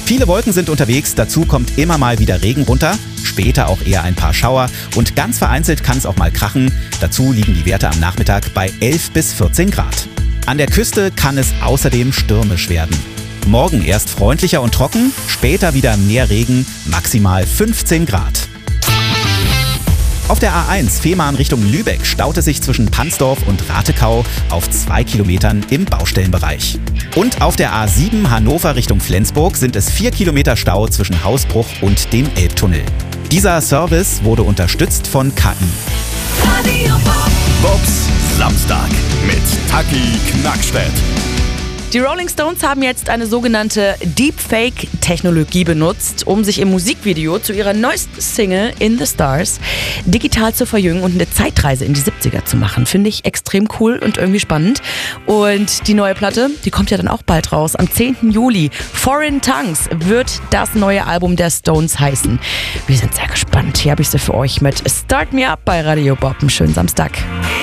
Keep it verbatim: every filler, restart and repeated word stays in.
Viele Wolken sind unterwegs, dazu kommt immer mal wieder Regen runter, später auch eher ein paar Schauer und ganz vereinzelt kann es auch mal krachen. Dazu liegen die Werte am Nachmittag bei elf bis vierzehn Grad. An der Küste kann es außerdem stürmisch werden. Morgen erst freundlicher und trocken, später wieder mehr Regen, maximal fünfzehn Grad. Auf der A eins Fehmarn Richtung Lübeck staut es sich zwischen Pansdorf und Ratekau auf zwei Kilometern im Baustellenbereich. Und auf der A sieben Hannover Richtung Flensburg sind es vier Kilometer Stau zwischen Hausbruch und dem Elbtunnel. Dieser Service wurde unterstützt von K I. Bobs Samstag mit Taki Knackstedt. Die Rolling Stones haben jetzt eine sogenannte Deepfake-Technologie benutzt, um sich im Musikvideo zu ihrer neuesten Single In the Stars digital zu verjüngen und eine Zeitreise in die siebziger zu machen. Finde ich extrem cool und irgendwie spannend. Und die neue Platte, die kommt ja dann auch bald raus. Am zehnten Juli. Foreign Tongues wird das neue Album der Stones heißen. Wir sind sehr gespannt. Hier habe ich sie für euch mit Start Me Up bei Radio Bob. Einen schönen Samstag.